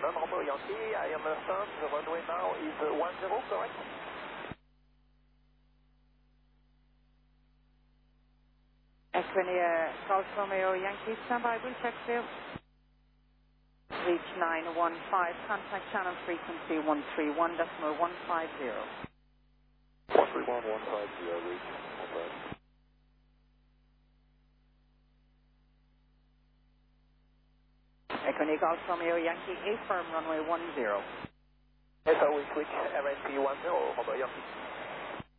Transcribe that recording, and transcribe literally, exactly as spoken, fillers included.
Romeo Yankee, I am firm, the runway now is one zero, correct? Equinea Golf Romeo Yankee, standby, we'll check you. Reach nine one five, contact channel frequency one three one decimal one five zero. one three one one five zero, reach one five. Equinea Golf Romeo Yankee, A firm runway one zero. Yes, so we switch R S P one zero, Romeo Yankee.